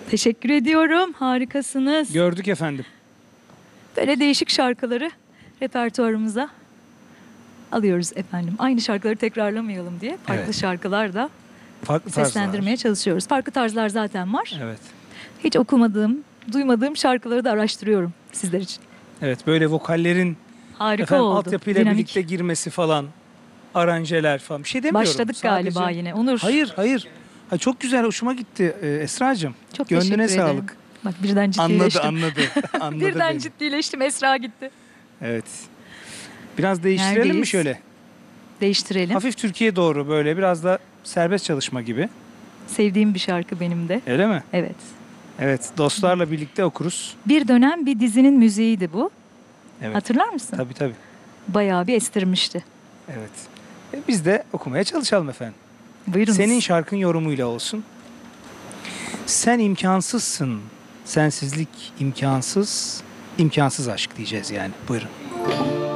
Teşekkür ediyorum. Harikasınız. Gördük efendim. Böyle değişik şarkıları repertuarımıza alıyoruz efendim. Aynı şarkıları tekrarlamayalım diye farklı Evet. şarkılar da Farklı tarzlar. seslendirmeye çalışıyoruz. Farklı tarzlar zaten var. Evet. Hiç okumadığım, duymadığım şarkıları da araştırıyorum sizler için. Evet, böyle vokallerin Harika efendim oldu. altyapıyla Dinamik. birlikte girmesi falan, aranjeler falan. Bir şey demiyorum. Başladık Sadece- galiba yine. Onur. Hayır, hayır. Ha, çok güzel, hoşuma gitti Esra'cığım. Çok Gönlüne teşekkür ederim. sağlık. Bak birden Anladı, ciddileştim. anladı. Anladı Birden beni. ciddileştim. Esra gitti. Evet. Biraz değiştirelim mi Neredeyiz? şöyle? Değiştirelim. Hafif Türkiye doğru, böyle biraz da serbest çalışma gibi. Sevdiğim bir şarkı benim de. Öyle mi? Evet. Evet, dostlarla birlikte okuruz. Bir dönem bir dizinin müziğiydi bu. Evet. Hatırlar mısın? Tabii tabii. Bayağı bir estirmişti. Evet. Biz de okumaya çalışalım efendim. Buyurunuz. Senin şarkın yorumuyla olsun. Sen imkansızsın. Sensizlik imkansız. İmkansız aşk diyeceğiz yani. Buyurun.